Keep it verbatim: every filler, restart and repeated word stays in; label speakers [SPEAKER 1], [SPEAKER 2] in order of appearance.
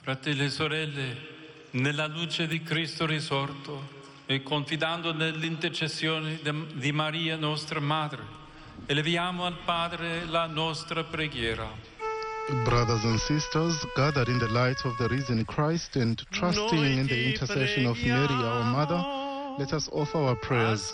[SPEAKER 1] Fratelli e sorelle, nella luce di Cristo risorto e confidando nell'intercessione di Maria nostra Madre, eleviamo al Padre la nostra preghiera.
[SPEAKER 2] Brothers and sisters, gathered in the light of the risen Christ and trusting in the intercession of Mary, our Mother, let us offer our prayers